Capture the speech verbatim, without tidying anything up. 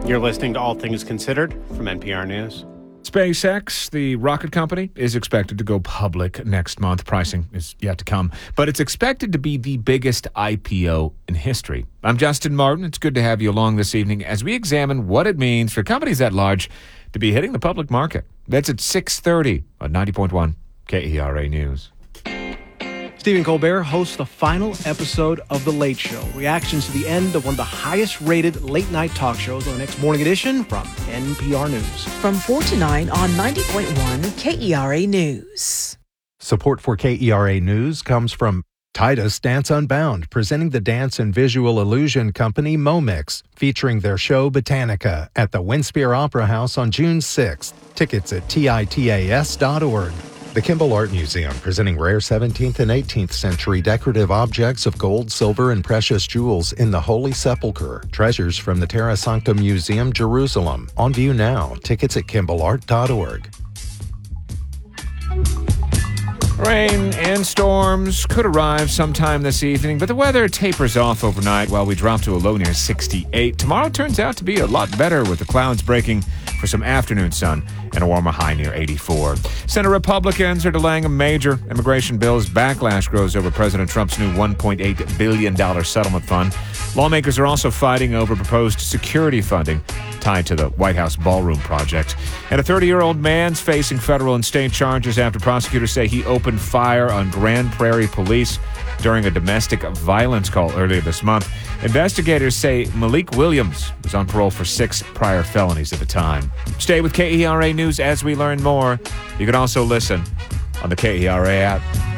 You're listening to All Things Considered from N P R News. SpaceX, the rocket company, is expected to go public next month. Pricing is yet to come, but it's expected to be the biggest I P O in history. I'm Justin Martin. It's good to have you along this evening as we examine what it means for companies at large to be hitting the public market. That's at six thirty on ninety point one K E R A News. Stephen Colbert hosts the final episode of The Late Show. Reactions to the end of one of the highest-rated late-night talk shows on the next morning edition from N P R News. From four to nine on ninety point one K E R A News. Support for K E R A News comes from Titus Dance Unbound, presenting the dance and visual illusion company Momix, featuring their show Botanica at the Winspear Opera House on June sixth. Tickets at titas dot org. The Kimball Art Museum, presenting rare seventeenth and eighteenth century decorative objects of gold, silver, and precious jewels in the Holy Sepulchre. Treasures from the Terra Sancta Museum, Jerusalem. On view now. Tickets at kimball art dot org. Rain and storms could arrive sometime this evening, but the weather tapers off overnight while we drop to a low near sixty-eight. Tomorrow turns out to be a lot better with the clouds breaking for some afternoon sun and a warmer high near eighty-four. Senate Republicans are delaying a major immigration bill as backlash grows over President Trump's new one point eight billion dollars settlement fund. Lawmakers are also fighting over proposed security funding tied to the White House ballroom project. And a thirty-year-old man's facing federal and state charges after prosecutors say he opened fire on Grand Prairie police during a domestic violence call earlier this month. Investigators say Malik Williams was on parole for six prior felonies at the time. Stay with K E R A News as we learn more. You can also listen on the K E R A app.